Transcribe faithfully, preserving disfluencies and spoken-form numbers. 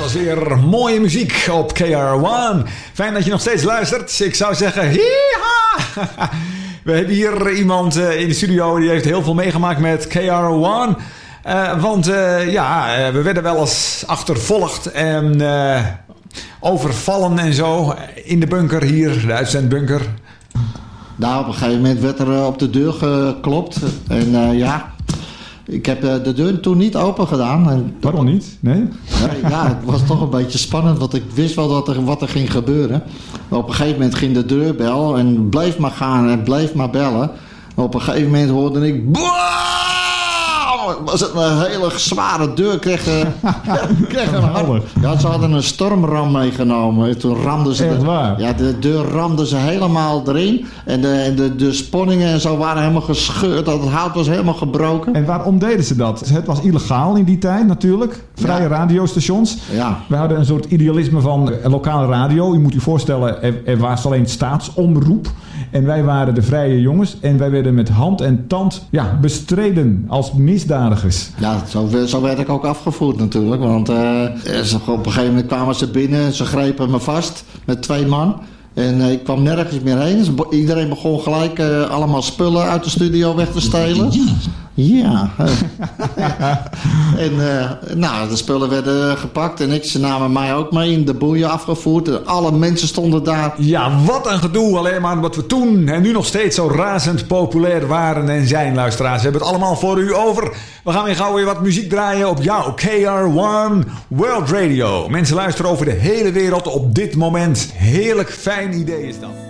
was weer mooie muziek op K R one. Fijn dat je nog steeds luistert. Ik zou zeggen, hiha! We hebben hier iemand in de studio die heeft heel veel meegemaakt met K R one. Uh, want uh, ja, we werden wel eens achtervolgd en uh, overvallen en zo in de bunker hier, de uitzendbunker. Nou, op een gegeven moment werd er uh, op de deur geklopt. En uh, ja, ik heb uh, de deur toen niet open gedaan. En waarom niet? Nee? nee? Ja, het was toch een beetje spannend, want ik wist wel dat er, wat er ging gebeuren. Maar op een gegeven moment ging de deurbel en bleef maar gaan en bleef maar bellen. Maar op een gegeven moment hoorde ik... Was het een hele zware deur, kreeg, uh, kreeg een hard. Ja, ze hadden een stormram meegenomen. Toen ramden ze Echt de, waar? ja, de deur ramden ze helemaal erin. En de, en de, de sponningen en zo waren helemaal gescheurd. Dat het hout was helemaal gebroken. En waarom deden ze dat? Het was illegaal in die tijd natuurlijk. Vrije ja. radiostations. Ja. We hadden een soort idealisme van een lokale radio. Je moet je voorstellen, er, er was alleen staatsomroep. En wij waren de vrije jongens. En wij werden met hand en tand ja, bestreden als misdadigers. Ja, zo, zo werd ik ook afgevoerd natuurlijk. Want uh, op een gegeven moment kwamen ze binnen. En ze grepen me vast met twee man. En uh, ik kwam nergens meer heen. Dus iedereen begon gelijk uh, allemaal spullen uit de studio weg te stelen. Ja. en uh, nou, de spullen werden gepakt en ik, ze namen mij ook mee in de boeien afgevoerd. Alle mensen stonden daar. Ja, wat een gedoe. Alleen maar wat we toen en nu nog steeds zo razend populair waren en zijn, luisteraars. We hebben het allemaal voor u over. We gaan weer gauw weer wat muziek draaien op jouw K R one World Radio. Mensen luisteren over de hele wereld op dit moment. Heerlijk fijn idee is dat.